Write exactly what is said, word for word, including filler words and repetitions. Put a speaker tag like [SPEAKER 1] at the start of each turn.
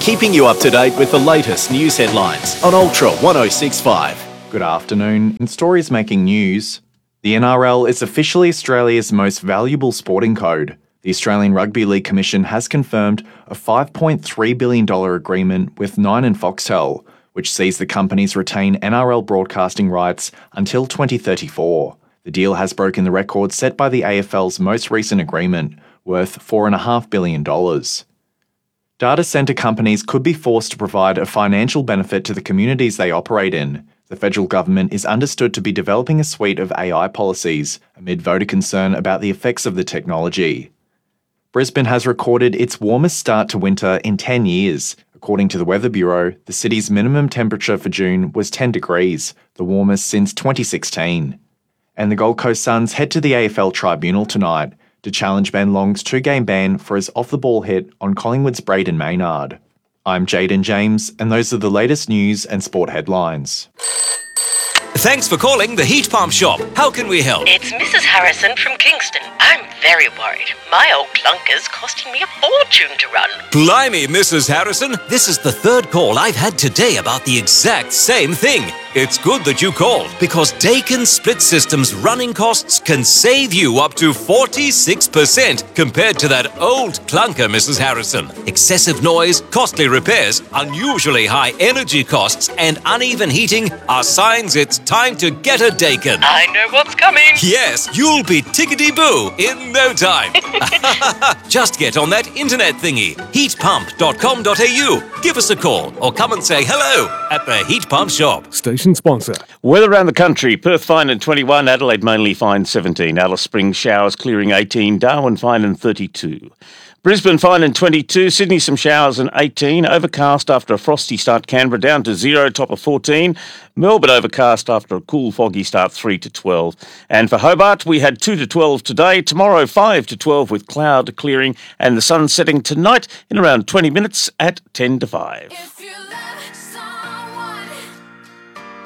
[SPEAKER 1] keeping you up to date with the latest news headlines on Ultra one oh six point five.
[SPEAKER 2] Good afternoon. In stories making news, the N R L is officially Australia's most valuable sporting code. The Australian Rugby League Commission has confirmed a five point three billion dollars agreement with Nine and Foxtel, which sees the companies retain N R L broadcasting rights until twenty thirty-four. The deal has broken the record set by the A F L's most recent agreement, worth four point five billion dollars. Data centre companies could be forced to provide a financial benefit to the communities they operate in. The federal government is understood to be developing a suite of A I policies amid voter concern about the effects of the technology. Brisbane has recorded its warmest start to winter in ten years. According to the Weather Bureau, the city's minimum temperature for June was ten degrees, the warmest since twenty sixteen. And the Gold Coast Suns head to the A F L Tribunal tonight to challenge Ben Long's two-game ban for his off-the-ball hit on Collingwood's Braden Maynard. I'm Jaden James, and those are the latest news and sport headlines.
[SPEAKER 3] Thanks for calling the Heat Pump Shop. How can we help?
[SPEAKER 4] It's Missus Harrison from Kingston. I'm very worried. My old clunker's costing me a fortune to run.
[SPEAKER 3] Blimey, Missus Harrison. This is the third call I've had today about the exact same thing. It's good that you called, because Dakin Split Systems running costs can save you up to forty-six percent compared to that old clunker, Missus Harrison. Excessive noise, costly repairs, unusually high energy costs, and uneven heating are signs it's time to get a Dakin.
[SPEAKER 4] I know what's coming.
[SPEAKER 3] Yes, you'll be tickety-boo in no time. Just get on that internet thingy, heat pump dot com dot a u. Give us a call or come and say hello at the Heat Pump Shop.
[SPEAKER 5] Station sponsor.
[SPEAKER 6] Weather around the country. Perth fine and twenty-one, Adelaide mainly fine seventeen, Alice Springs showers clearing eighteen, Darwin fine and thirty-two. Brisbane fine and twenty-two, Sydney some showers and eighteen, overcast after a frosty start, Canberra down to zero, top of fourteen, Melbourne overcast after a cool foggy start, three to twelve. And for Hobart, we had two to twelve today, tomorrow five to twelve with cloud clearing and the sun setting tonight in around twenty minutes at ten to five.